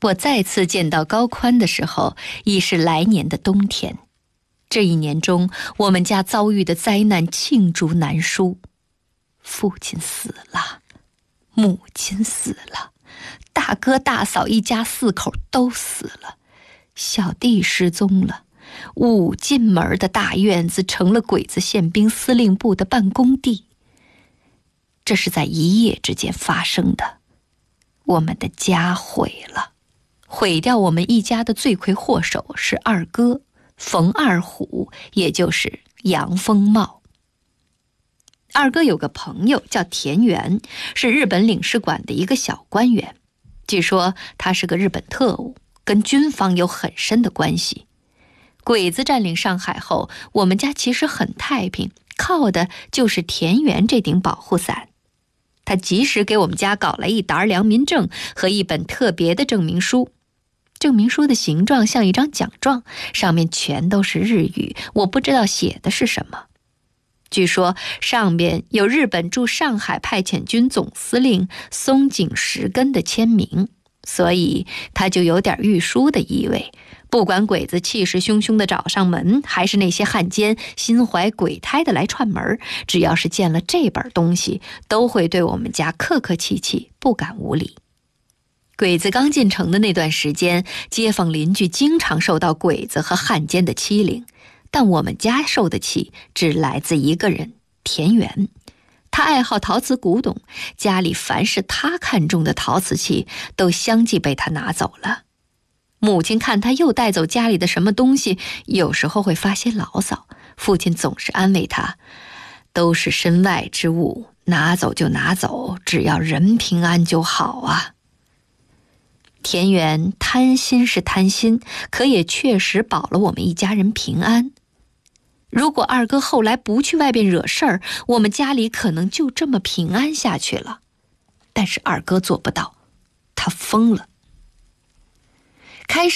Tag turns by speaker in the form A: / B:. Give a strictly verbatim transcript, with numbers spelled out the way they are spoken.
A: 我再次见到高宽的时候，已是来年的冬天。这一年中，我们家遭遇的灾难罄竹难书。父亲死了，母亲死了，大哥大嫂一家四口都死了，小弟失踪了，五进门的大院子成了鬼子宪兵司令部的办公地。这是在一夜之间发生的，我们的家毁了。毁掉我们一家的罪魁祸首是二哥冯二虎，也就是杨风茂。二哥有个朋友叫田园，是日本领事馆的一个小官员，据说他是个日本特务，跟军方有很深的关系。鬼子占领上海后，我们家其实很太平，靠的就是田园这顶保护伞。他及时给我们家搞来一沓良民证和一本特别的证明书，证明书的形状像一张奖状，上面全都是日语，我不知道写的是什么。据说上边有日本驻上海派遣军总司令松井石根的签名，所以他就有点御书的意味。不管鬼子气势汹汹地找上门，还是那些汉奸心怀鬼胎的来串门，只要是见了这本东西，都会对我们家客客气气，不敢无礼。鬼子刚进城的那段时间，街坊邻居经常受到鬼子和汉奸的欺凌，但我们家受的气只来自一个人，田园。他爱好陶瓷古董，家里凡是他看中的陶瓷器都相继被他拿走了。母亲看他又带走家里的什么东西，有时候会发些牢骚，父亲总是安慰他，都是身外之物，拿走就拿走，只要人平安就好啊。田园贪心是贪心，可也确实保了我们一家人平安。如果二哥后来不去外边惹事儿，我们家里可能就这么平安下去了。但是二哥做不到，他疯了。开始